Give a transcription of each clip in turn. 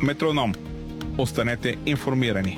Метроном. Останете информирани.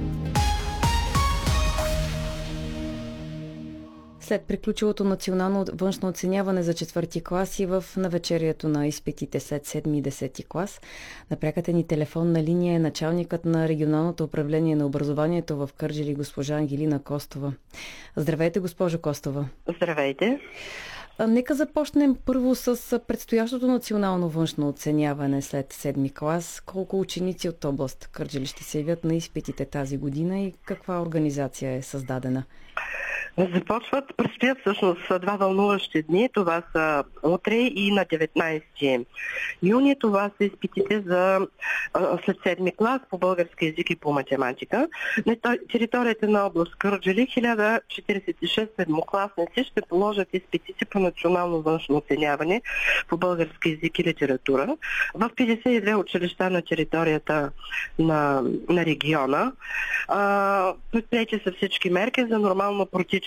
След приключилото национално външно оценяване за 4-ти клас и в навечерието на изпитите след 7 и 10-ти клас, на пряката ни телефонна линия е началникът на регионалното управление на образованието в Кърджали, госпожа Ангелина Костова. Здравейте, госпожо Костова. Здравейте. Нека започнем първо с предстоящото национално външно оценяване след 7-ми клас. Колко ученици от област Кърджали ще се явят на изпитите тази година и каква организация е създадена? Предстоят всъщност два вълнуващи дни. Това са утре и на 19 юни. Това са изпитите за след 7-ми клас по български език и по математика. На територията на област Кърджали 1046 седмокласници ще положат изпитите по национално външно оценяване по български език и литература в 52 училища на територията на региона. Предприети са всички мерки за нормално протичане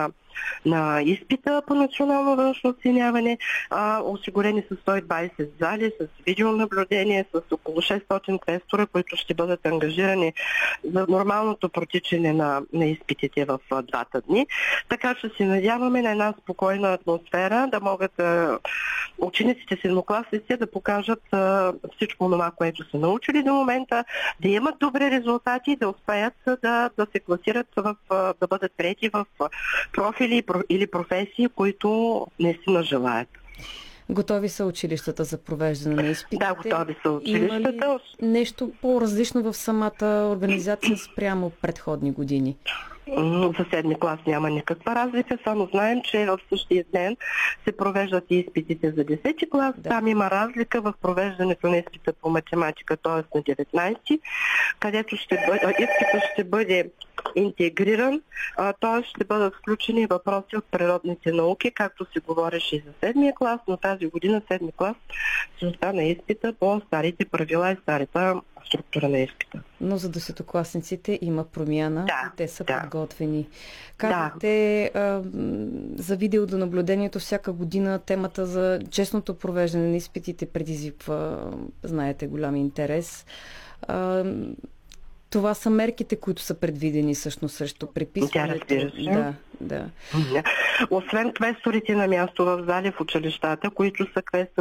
на изпита по национално външно оценяване. Осигурени са 120 зали с видеонаблюдение, с около 600 квестора, които ще бъдат ангажирани за нормалното протичане на изпитите в двата дни. Така че се надяваме на една спокойна атмосфера, да могат учениците седмокласници да покажат всичко това, което са научили до момента, да имат добри резултати, да успеят да се класират, да бъдат приети в профили или професии, които наистина желаят. Готови са училищата за провеждане на изпитите? Да, готови са училищата. Има ли нещо по-различно в самата организация спрямо предходни години? За 7-ми клас няма никаква разлика, само знаем, че в същия ден се провеждат и изпитите за 10-ти клас. Да. Там има разлика в провеждането на изпита по математика, т.е. на 19-ти, където изпитът ще бъде интегриран, т.е. ще бъдат включени въпроси от природните науки, както се говореше и за 7-ми клас, но тази година 7-ми клас ще остане изпита по старите правила и старата структура на изпита. Но за десетокласниците има промяна и те са подготвени. Казахте за видеонаблюдението всяка година темата за честното провеждане на изпитите предизвиква, знаете, голям интерес. Това са мерките, които са предвидени всъщност срещу преписването. Да, разбира се. Да. Освен квесторите на място в зали в училищата, които са квестори